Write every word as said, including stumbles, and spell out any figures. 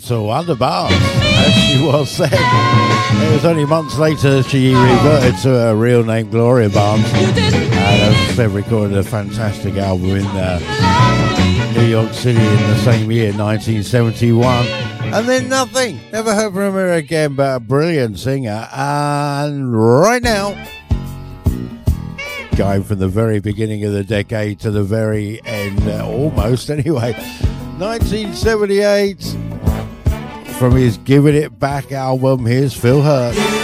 to Wonder Barnes, as she was then. It was only months later she reverted to her real name, Gloria Barnes, and as I said, recorded a fantastic album in uh, New York City in the same year, nineteen seventy-one. And then nothing. Never heard from her again, but a brilliant singer. And right now, going from the very beginning of the decade to the very end, uh, almost anyway, nineteen seventy-eight, from his Giving It Back album, here's Phil Hurst.